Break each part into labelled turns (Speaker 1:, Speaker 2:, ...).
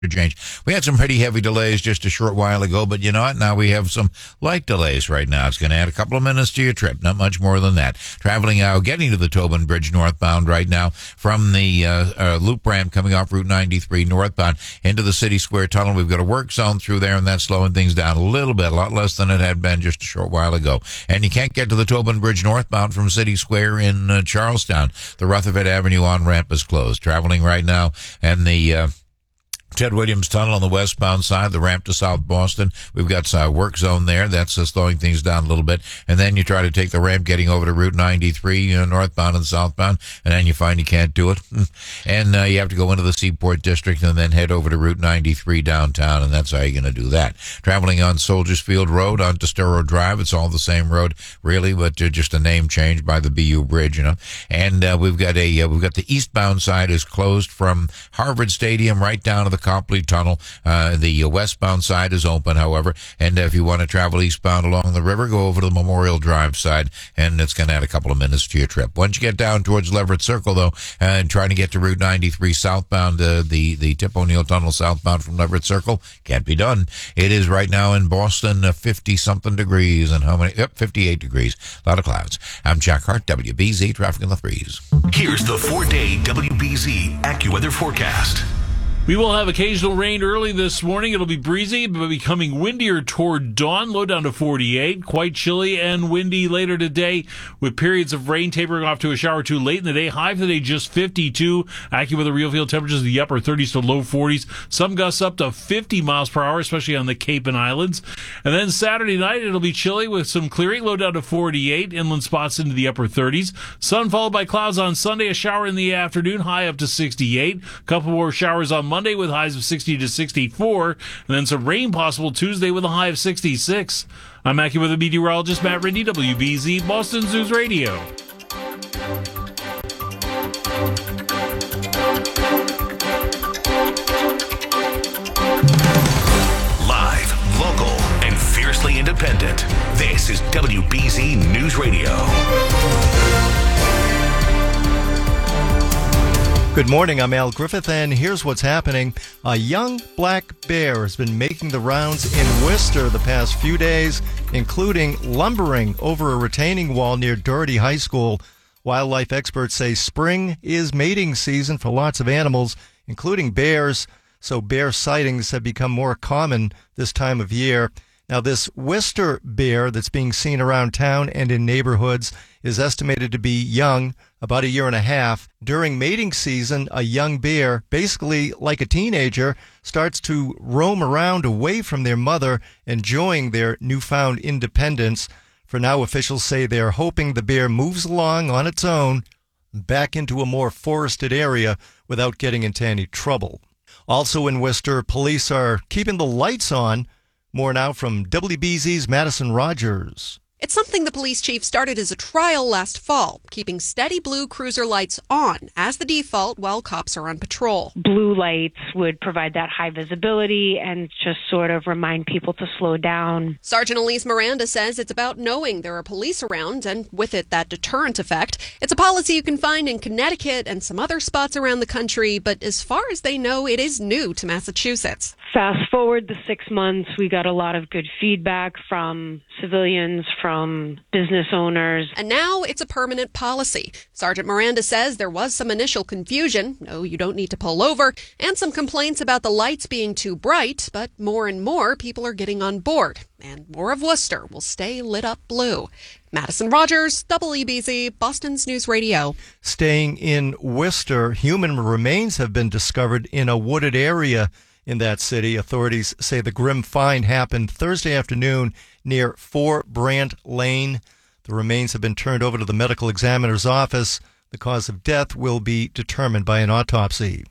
Speaker 1: change. We had some pretty heavy delays just a short while ago, but you know what? Now we have some light delays right now. It's going to add a couple of minutes to your trip, not much more than that. Traveling out, getting to the Tobin Bridge northbound right now from the loop ramp coming off Route 93 northbound into the City Square Tunnel. We've got a work zone through there, and that's slowing things down a little bit, a lot less than it had been just a short while ago. And you can't get to the Tobin Bridge northbound from City Square in Charlestown. The Rutherford Avenue on-ramp is closed. Traveling right now, and the Ted Williams Tunnel on the westbound side, the ramp to South Boston. We've got a work zone there. That's slowing things down a little bit. And then you try to take the ramp getting over to Route 93, northbound and southbound, and then you find you can't do it. And you have to go into the Seaport District and then head over to Route 93 downtown, and that's how you're going to do that. Traveling on Soldiers Field Road onto Sturo Drive, it's all the same road, really, but just a name change by the BU Bridge, And we've got the eastbound side is closed from Harvard Stadium right down to the Copley Tunnel. The westbound side is open, however, and if you want to travel eastbound along the river, go over to the Memorial Drive side, and it's going to add a couple of minutes to your trip. Once you get down towards Leverett Circle, though, and trying to get to Route 93 southbound, the Tip O'Neill Tunnel southbound from Leverett Circle, can't be done. It is right now in Boston 50-something degrees, and 58 degrees. A lot of clouds. I'm Jack Hart, WBZ, traffic in the threes.
Speaker 2: Here's the 4-day WBZ AccuWeather forecast.
Speaker 3: We will have occasional rain early this morning. It'll be breezy, but becoming windier toward dawn, low down to 48. Quite chilly and windy later today, with periods of rain tapering off to a shower or two late in the day. High for the day, just 52. AccuWeather real field temperatures in the upper 30s to low 40s. Some gusts up to 50 miles per hour, especially on the Cape and Islands. And then Saturday night, it'll be chilly with some clearing, low down to 48. Inland spots into the upper 30s. Sun followed by clouds on Sunday. A shower in the afternoon, high up to 68. A couple more showers on Monday with highs of 60 to 64, and then some rain possible Tuesday with a high of 66. I'm AccuWeather meteorologist Matt Ridney, WBZ Boston News Radio.
Speaker 2: Live, local, and fiercely independent. This is WBZ News Radio.
Speaker 4: Good morning, I'm Al Griffith, and here's what's happening. A young black bear has been making the rounds in Worcester the past few days, including lumbering over a retaining wall near Doherty High School. Wildlife experts say spring is mating season for lots of animals, including bears, so bear sightings have become more common this time of year. Now, this Worcester bear that's being seen around town and in neighborhoods is estimated to be young, about a year and a half. During mating season, a young bear, basically like a teenager, starts to roam around away from their mother, enjoying their newfound independence. For now, officials say they're hoping the bear moves along on its own back into a more forested area without getting into any trouble. Also in Worcester, police are keeping the lights on. More now from WBZ's Madison Rogers.
Speaker 5: It's something the police chief started as a trial last fall, keeping steady blue cruiser lights on as the default while cops are on patrol.
Speaker 6: Blue lights would provide that high visibility and just sort of remind people to slow down.
Speaker 5: Sergeant Elise Miranda says it's about knowing there are police around and with it that deterrent effect. It's a policy you can find in Connecticut and some other spots around the country, but as far as they know, it is new to Massachusetts.
Speaker 6: Fast forward the 6 months, we got a lot of good feedback from civilians, from business owners.
Speaker 5: And now it's a permanent policy. Sergeant Miranda says there was some initial confusion, no, you don't need to pull over, and some complaints about the lights being too bright, but more and more people are getting on board. And more of Worcester will stay lit up blue. Madison Rogers, WBZ, Boston's News Radio.
Speaker 4: Staying in Worcester, human remains have been discovered in a wooded area in that city. Authorities say the grim find happened Thursday afternoon near 4 Brant Lane. The remains have been turned over to the medical examiner's office. The cause of death will be determined by an autopsy.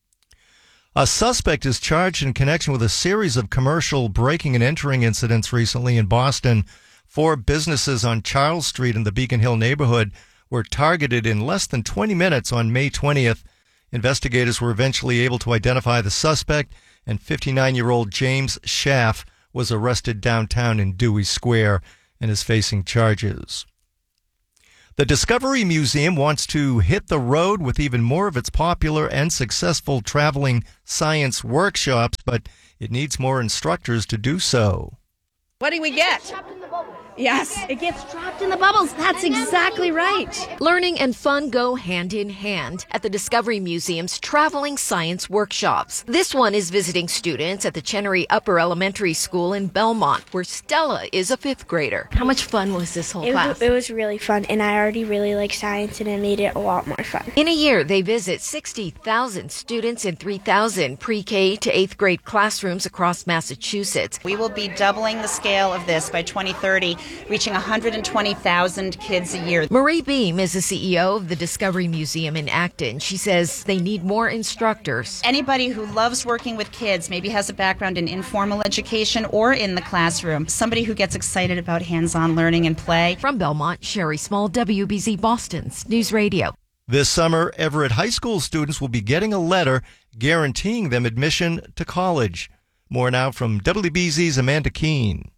Speaker 4: A suspect is charged in connection with a series of commercial breaking and entering incidents recently in Boston. 4 businesses on Charles Street in the Beacon Hill neighborhood were targeted in less than 20 minutes on May 20th. Investigators were eventually able to identify the suspect, and 59-year-old James Schaff was arrested downtown in Dewey Square and is facing charges. The Discovery Museum wants to hit the road with even more of its popular and successful traveling science workshops, but it needs more instructors to do so.
Speaker 7: What do we get? Yes, it gets
Speaker 8: Trapped in the bubbles. That's exactly right. Learning and fun go hand in hand at the Discovery Museum's Traveling Science Workshops. This one is visiting students at the Chenery Upper Elementary School in Belmont, where Stella is a 5th grader. How much fun was this whole class?
Speaker 9: It was really fun, and I already really like science, and it made it a lot more fun.
Speaker 8: In a year, they visit 60,000 students in 3,000 pre-K to 8th grade classrooms across Massachusetts.
Speaker 10: We will be doubling the scale of this by 2030, reaching 120,000 kids a year.
Speaker 8: Marie Beam is the CEO of the Discovery Museum in Acton. She says they need more instructors.
Speaker 10: Anybody who loves working with kids, maybe has a background in informal education or in the classroom, somebody who gets excited about hands-on learning and play.
Speaker 8: From Belmont, Sherry Small, WBZ Boston's News Radio.
Speaker 4: This summer, Everett High School students will be getting a letter guaranteeing them admission to college. More now from WBZ's Amanda Keene.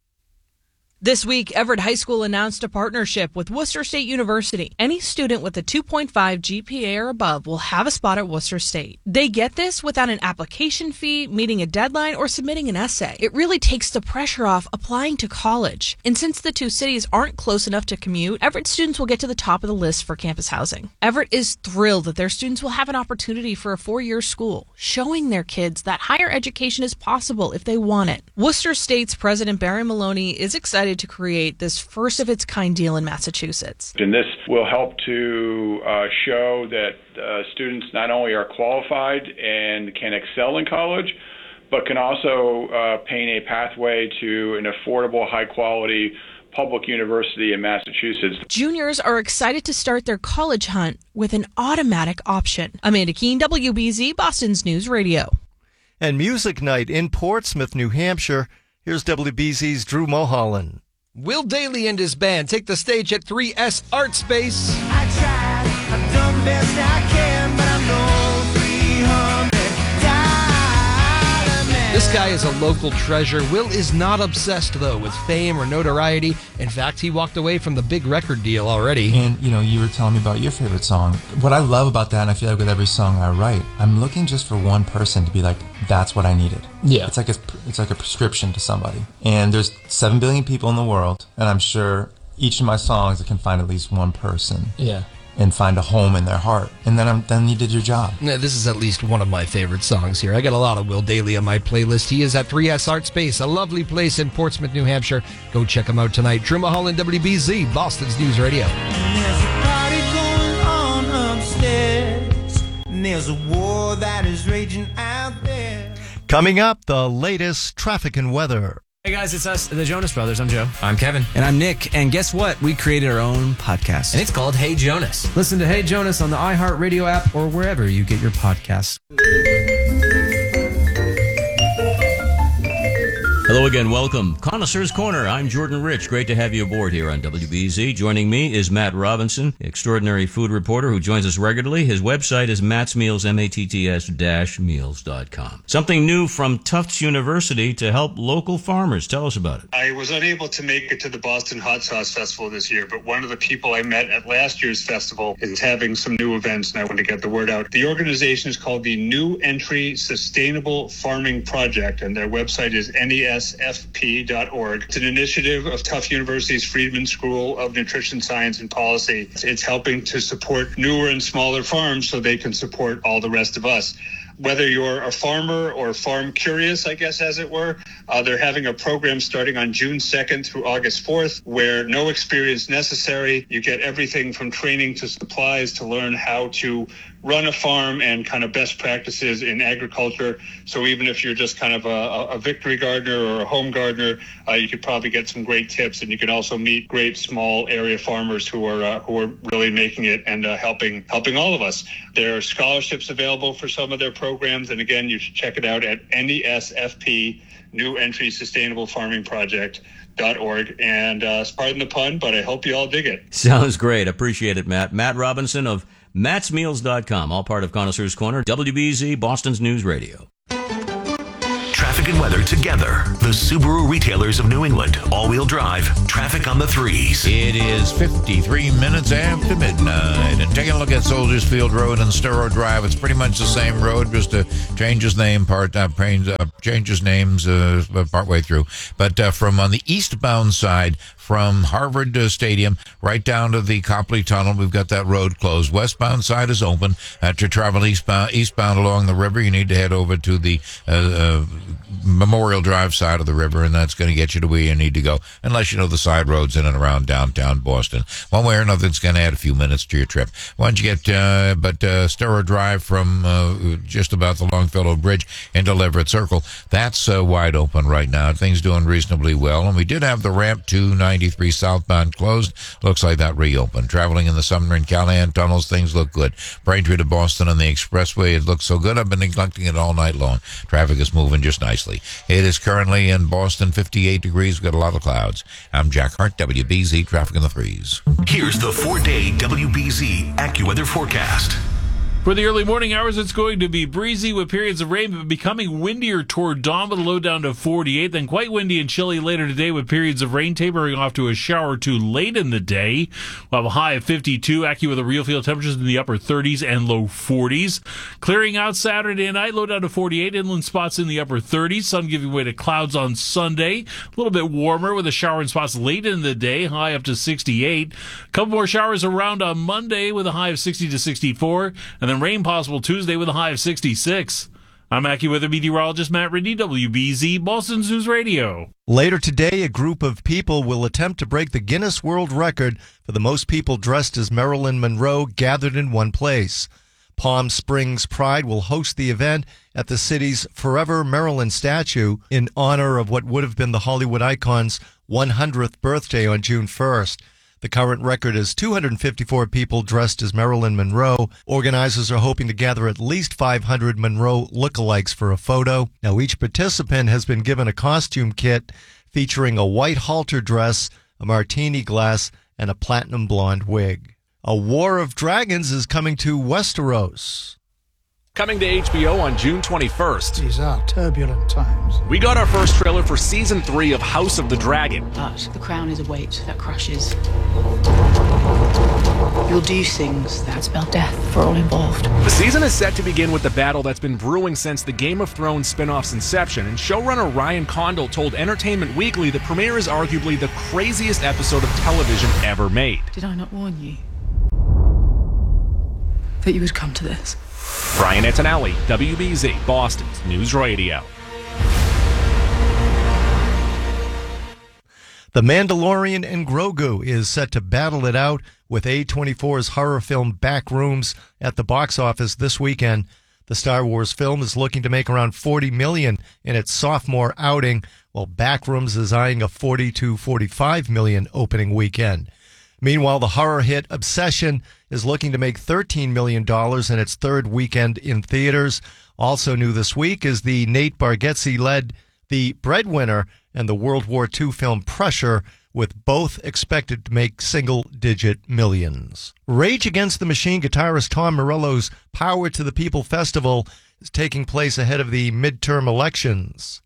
Speaker 11: This week, Everett High School announced a partnership with Worcester State University. Any student with a 2.5 GPA or above will have a spot at Worcester State. They get this without an application fee, meeting a deadline, or submitting an essay. It really takes the pressure off applying to college. And since the two cities aren't close enough to commute, Everett students will get to the top of the list for campus housing. Everett is thrilled that their students will have an opportunity for a 4-year school, showing their kids that higher education is possible if they want it. Worcester State's President Barry Maloney is excited to create this first of its kind deal in Massachusetts.
Speaker 12: And this will help to show that students not only are qualified and can excel in college, but can also paint a pathway to an affordable, high-quality public university in Massachusetts.
Speaker 11: Juniors are excited to start their college hunt with an automatic option. Amanda Keene, WBZ, Boston's News Radio.
Speaker 4: And Music Night in Portsmouth, New Hampshire. Here's WBZ's Drew Mulholland.
Speaker 13: Will Daly and his band take the stage at 3S Art Space.
Speaker 14: I tried, I've done best I can, but I'm no 300 diamond.
Speaker 13: This guy is a local treasure. Will is not obsessed, though, with fame or notoriety. In fact, he walked away from the big record deal already.
Speaker 15: And, you were telling me about your favorite song. What I love about that, and I feel like with every song I write, I'm looking just for one person to be like, that's what I needed.
Speaker 13: Yeah.
Speaker 15: It's like a prescription to somebody. And there's 7 billion people in the world, and I'm sure each of my songs I can find at least one person.
Speaker 13: Yeah.
Speaker 15: And find a home in their heart. And then you did your job.
Speaker 13: Yeah, this is at least one of my favorite songs here. I got a lot of Will Daly on my playlist. He is at 3S Art Space, a lovely place in Portsmouth, New Hampshire. Go check him out tonight. Drew Mulholland, WBZ, Boston's News Radio.
Speaker 14: There's a party going on upstairs, and there's a war that is raging out there.
Speaker 4: Coming up, the latest traffic and weather.
Speaker 16: Hey guys, it's us, the Jonas Brothers. I'm Joe.
Speaker 17: I'm Kevin.
Speaker 16: And I'm Nick. And guess what? We created our own podcast.
Speaker 17: And it's called Hey Jonas.
Speaker 16: Listen to Hey Jonas on the iHeartRadio app or wherever you get your podcasts.
Speaker 18: Hello again. Welcome. Connoisseur's Corner. I'm Jordan Rich. Great to have you aboard here on WBZ. Joining me is Matt Robinson, extraordinary food reporter who joins us regularly. His website is Matt's Meals, MATTS-meals.com. Something new from Tufts University to help local farmers. Tell us about it.
Speaker 19: I was unable to make it to the Boston Hot Sauce Festival this year, but one of the people I met at last year's festival is having some new events, and I want to get the word out. The organization is called the New Entry Sustainable Farming Project, and their website is NESFP.org. It's an initiative of Tufts University's Friedman School of Nutrition Science and Policy. It's helping to support newer and smaller farms so they can support all the rest of us. Whether you're a farmer or farm curious, I guess, as it were, they're having a program starting on June 2nd through August 4th, where no experience necessary. You get everything from training to supplies to learn how to run a farm and kind of best practices in agriculture. So even if you're just kind of a victory gardener or a home gardener, you could probably get some great tips, and you can also meet great small area farmers who are really making it and helping all of us. There are scholarships available for some of their programs, and again, you should check it out at NESFP, New Entry Sustainable Farming Project.org. And pardon the pun, but I hope you all dig it.
Speaker 18: Sounds great. Appreciate it, Matt. Matt Robinson of MattsMeals.com, all part of Connoisseur's Corner, WBZ, Boston's News Radio.
Speaker 2: Traffic traffic and weather together. The Subaru retailers of New England. All-wheel drive. Traffic on the 3s.
Speaker 1: It is 53 minutes after midnight. And taking a look at Soldiers Field Road and Storrow Drive, it's pretty much the same road, just changes names partway through. But from on the eastbound side, from Harvard Stadium right down to the Copley Tunnel, we've got that road closed. Westbound side is open. To travel eastbound along the river, you need to head over to the Memorial Drive side of the river, and that's going to get you to where you need to go, unless you know the side roads in and around downtown Boston. One way or another, it's going to add a few minutes to your trip. Once you get, Storrow Drive from just about the Longfellow Bridge into Leverett Circle, that's wide open right now. Things doing reasonably well, and we did have the ramp 293 southbound closed. Looks like that reopened. Traveling in the Sumner and Callahan tunnels, things look good. Braintree to Boston on the expressway, it looks so good. I've been neglecting it all night long. Traffic is moving just nicely. It is currently in Boston 58 degrees. We've got a lot of clouds. I'm Jack Hart, WBZ Traffic in the 3s.
Speaker 2: Here's the 4-day WBZ AccuWeather forecast.
Speaker 3: For the early morning hours, it's going to be breezy with periods of rain, but becoming windier toward dawn with a low down to 48. Then quite windy and chilly later today with periods of rain tapering off to a shower or two late in the day. We'll have a high of 52. AccuWeather real field temperatures in the upper 30s and low 40s. Clearing out Saturday night, low down to 48. Inland spots in the upper 30s. Sun giving way to clouds on Sunday. A little bit warmer with a shower in spots late in the day, high up to 68. A couple more showers around on Monday with a high of 60 to 64. And then rain possible Tuesday with a high of 66. I'm AccuWeather meteorologist Matt Ridney, WBZ, Boston's News Radio.
Speaker 4: Later today, a group of people will attempt to break the Guinness World Record for the most people dressed as Marilyn Monroe gathered in one place. Palm Springs Pride will host the event at the city's Forever Marilyn statue in honor of what would have been the Hollywood icon's 100th birthday on June 1st. The current record is 254 people dressed as Marilyn Monroe. Organizers are hoping to gather at least 500 Monroe lookalikes for a photo. Now, each participant has been given a costume kit featuring a white halter dress, a martini glass, and a platinum blonde wig. A War of Dragons is coming to Westeros.
Speaker 17: Coming to HBO on June 21st.
Speaker 20: These are turbulent times.
Speaker 17: We got our first trailer for Season 3 of House of the Dragon.
Speaker 21: But the crown is a weight that crushes. You'll do things that spell death for all involved.
Speaker 17: The season is set to begin with the battle that's been brewing since the Game of Thrones spin-off's inception, and showrunner Ryan Condal told Entertainment Weekly the premiere is arguably the craziest episode of television ever made.
Speaker 21: Did I not warn you that you would come to this?
Speaker 17: Brian Antonelli, WBZ, Boston's News Radio.
Speaker 4: The Mandalorian and Grogu is set to battle it out with A24's horror film Backrooms at the box office this weekend. The Star Wars film is looking to make around $40 million in its sophomore outing, while Backrooms is eyeing a $40 to $45 million opening weekend. Meanwhile, the horror hit Obsession is looking to make $13 million in its third weekend in theaters. Also new this week is the Nate Bargatze-led The Breadwinner and the World War II film Pressure, with both expected to make single-digit millions. Rage Against the Machine guitarist Tom Morello's Power to the People Festival is taking place ahead of the midterm elections.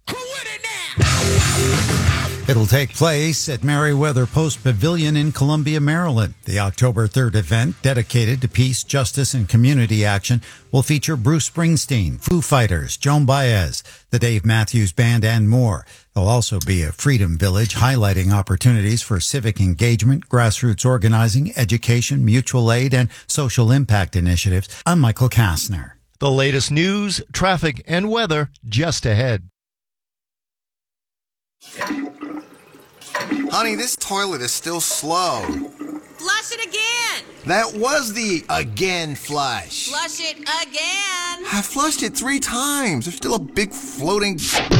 Speaker 22: It'll take place at Merriweather Post Pavilion in Columbia, Maryland. The October 3rd event, dedicated to peace, justice, and community action, will feature Bruce Springsteen, Foo Fighters, Joan Baez, the Dave Matthews Band, and more. There'll also be a Freedom Village highlighting opportunities for civic engagement, grassroots organizing, education, mutual aid, and social impact initiatives. I'm Michael Kastner.
Speaker 4: The latest news, traffic, and weather just ahead.
Speaker 23: Honey, this toilet is still slow.
Speaker 24: Flush it again.
Speaker 23: That was the again flush.
Speaker 24: Flush it again.
Speaker 23: I flushed it 3 times. There's still a big floating...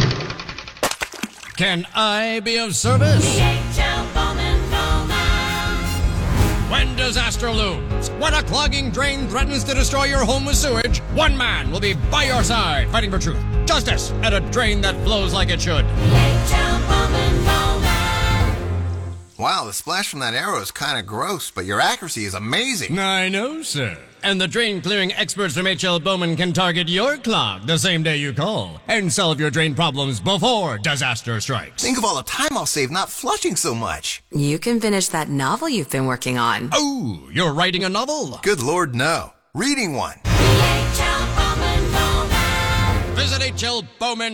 Speaker 25: Can I be of service?
Speaker 24: DHL Bowman Bowman.
Speaker 25: When disaster looms, when a clogging drain threatens to destroy your home with sewage, one man will be by your side, fighting for truth, justice, and a drain that flows like it should.
Speaker 24: DHL Bowman Bowman.
Speaker 23: Wow, the splash from that arrow is kind of gross, but your accuracy is amazing.
Speaker 25: I know, sir. And the drain clearing experts from H.L. Bowman can target your clog the same day you call and solve your drain problems before disaster strikes.
Speaker 23: Think of all the time I'll save not flushing so much.
Speaker 5: You can finish that novel you've been working on.
Speaker 25: Oh, you're writing a novel?
Speaker 23: Good Lord, no. Reading one.
Speaker 25: Visit H.L. Bowman.